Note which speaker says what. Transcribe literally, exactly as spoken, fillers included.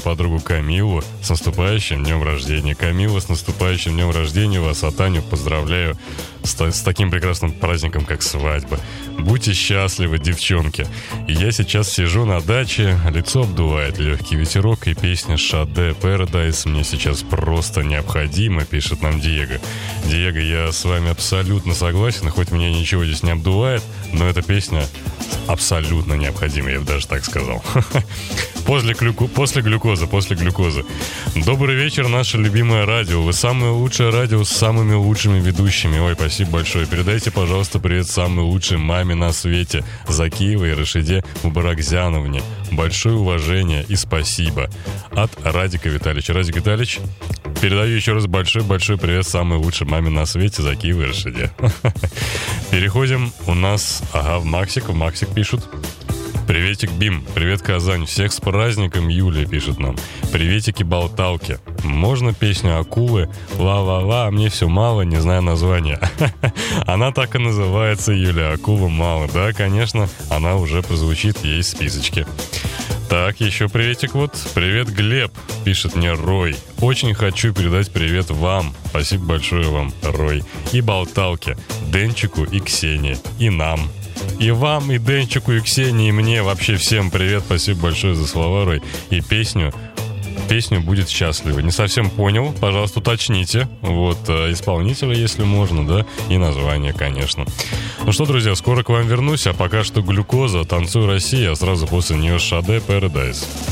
Speaker 1: подругу Камилу с наступающим днем рождения. Камила, с наступающим днем рождения вас, а Таню поздравляю с, с таким прекрасным праздником, как свадьба. Будьте счастливы, девчонки. И я сейчас сижу на даче, лицо обдувает легкий ветерок, и песня «Шаде Paradise» мне сейчас просто необходима, пишет нам Диего. Диего, я с вами абсолютно согласен, хоть мне ничего здесь не обдувает, но эта песня абсолютно необходима, я бы даже так сказал. После, глюко... после глюкозы, после глюкозы. Добрый вечер, наше любимое радио. Вы самое лучшее радио с самыми лучшими ведущими. Ой, спасибо большое. Передайте, пожалуйста, привет самой лучшей маме на свете, Закиевой Рашиде Мубаракзяновне. Большое уважение и спасибо. От Радика Витальевича. Радик Витальевич, передаю еще раз большой-большой привет самой лучшей маме на свете, Закиевой Рашиде. Переходим у нас, ага, в Максик. В Максик пишут. Приветик, Бим. Привет, Казань. Всех с праздником, Юлия пишет нам. Приветики, болталки. Можно песню «Акулы»? Ла-ла-ла, а мне все мало, не знаю названия. Она так и называется, Юлия. «Акула мало». Да, конечно, она уже прозвучит, есть в списочке. Так, еще приветик вот. Привет, Глеб, пишет мне Рой. Очень хочу передать привет вам. Спасибо большое вам, Рой. И болталке, Денчику и Ксении. И нам. И вам, и Денчику, и Ксении, и мне. Вообще всем привет. Спасибо большое за слова, Рой. И песню. Песню «Будет счастливо». Не совсем понял. Пожалуйста, уточните. Вот, исполнителя, если можно, да. И название, конечно. Ну что, друзья, скоро к вам вернусь. А пока что глюкоза. Танцуй, Россия. А сразу после нее «Шаде Paradise».